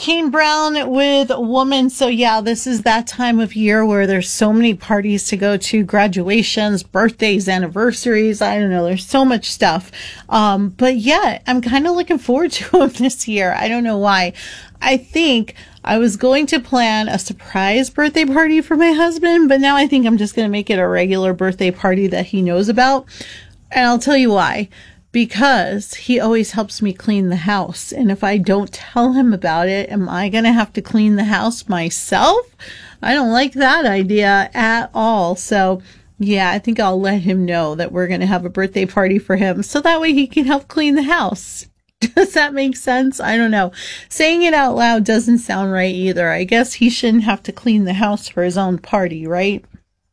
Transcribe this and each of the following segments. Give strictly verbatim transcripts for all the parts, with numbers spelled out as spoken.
Kane Brown with Woman. So yeah, this is that time of year where there's so many parties to go to, graduations, birthdays, anniversaries. I don't know. There's so much stuff. Um, but yeah, I'm kind of looking forward to him this year. I don't know why. I think I was going to plan a surprise birthday party for my husband, but now I think I'm just going to make it a regular birthday party that he knows about. And I'll tell you why. Because he always helps me clean the house. And if I don't tell him about it, am I going to have to clean the house myself? I don't like that idea at all. So yeah, I think I'll let him know that we're going to have a birthday party for him. So that way he can help clean the house. Does that make sense? I don't know. Saying it out loud doesn't sound right either. I guess he shouldn't have to clean the house for his own party, right?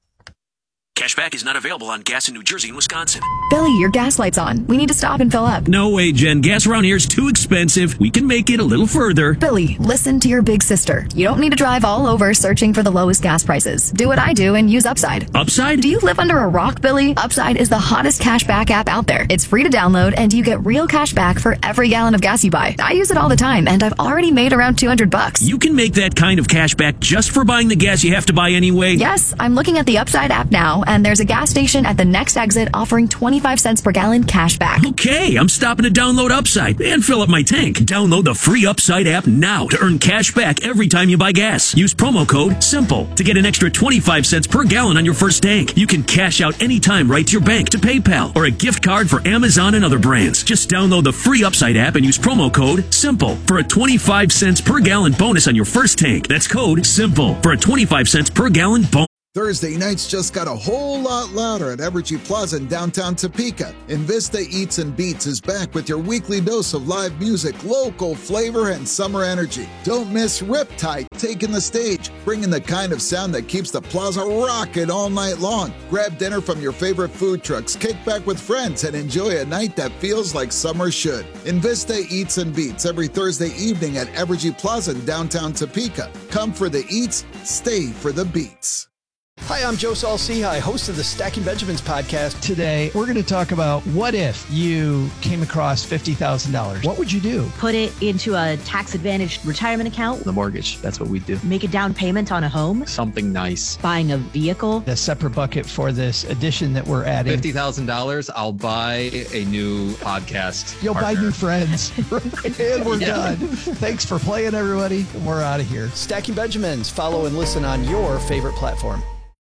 Cashback is not available on gas in New Jersey and Wisconsin. Billy, your gas light's on. We need to stop and fill up. No way, Jen. Gas around here is too expensive. We can make it a little further. Billy, listen to your big sister. You don't need to drive all over searching for the lowest gas prices. Do what I do and use Upside. Upside? Do you live under a rock, Billy? Upside is the hottest cashback app out there. It's free to download, and you get real cash back for every gallon of gas you buy. I use it all the time, and I've already made around two hundred bucks. You can make that kind of cash back just for buying the gas you have to buy anyway? Yes, I'm looking at the Upside app now, and there's a gas station at the next exit offering twenty-five cents per gallon cash back. Okay, I'm stopping to download Upside and fill up my tank. Download the free Upside app now to earn cash back every time you buy gas. Use promo code SIMPLE to get an extra twenty-five cents per gallon on your first tank. You can cash out anytime right to your bank, to PayPal, or a gift card for Amazon and other brands. Just download the free Upside app and use promo code SIMPLE for a twenty-five cents per gallon bonus on your first tank. That's code SIMPLE for a twenty-five cents per gallon bonus. Thursday nights just got a whole lot louder at Evergy Plaza in downtown Topeka. Invista Eats and Beats is back with your weekly dose of live music, local flavor, and summer energy. Don't miss Riptide taking the stage, bringing the kind of sound that keeps the plaza rocking all night long. Grab dinner from your favorite food trucks, kick back with friends, and enjoy a night that feels like summer should. Invista Eats and Beats every Thursday evening at Evergy Plaza in downtown Topeka. Come for the eats, stay for the beats. Hi, I'm Joe Saul-Sehy, host of the Stacking Benjamins podcast. Today, we're going to talk about what if you came across fifty thousand dollars. What would you do? Put it into a tax-advantaged retirement account. The mortgage, that's what we do. Make a down payment on a home. Something nice. Buying a vehicle. A separate bucket for this addition that we're adding. fifty thousand dollars, I'll buy a new podcast You'll partner. buy new friends. And we're yeah. done. Thanks for playing, everybody. We're out of here. Stacking Benjamins. Follow and listen on your favorite platform.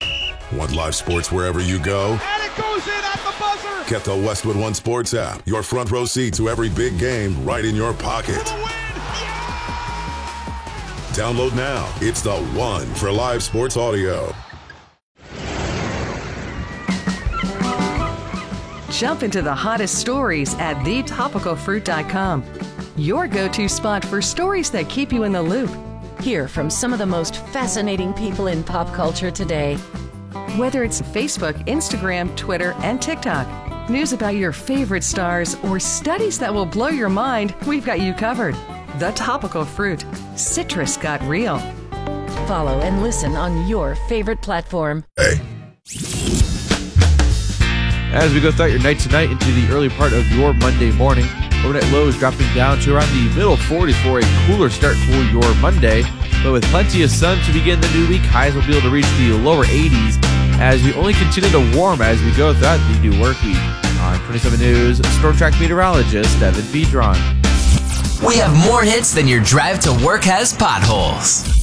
Want live sports wherever you go? And it goes in at the buzzer! Get the Westwood One Sports app. Your front row seat to every big game right in your pocket. Download now. It's the one for live sports audio. Jump into the hottest stories at the topical fruit dot com. Your go-to spot for stories that keep you in the loop. Hear from some of the most fascinating people in pop culture today. Whether it's Facebook, Instagram, Twitter, and TikTok, news about your favorite stars, or studies that will blow your mind, we've got you covered. The Topical Fruit. Citrus got real. Follow and listen on your favorite platform. Hey. As we go throughout your night tonight into the early part of your Monday morning, overnight lows dropping down to around the middle forties for a cooler start for your Monday. But with plenty of sun to begin the new week, highs will be able to reach the lower eighties as we only continue to warm as we go throughout the new work week. On twenty-seven News, Storm Track meteorologist Evan Pedron. We have more hits than your drive to work has potholes.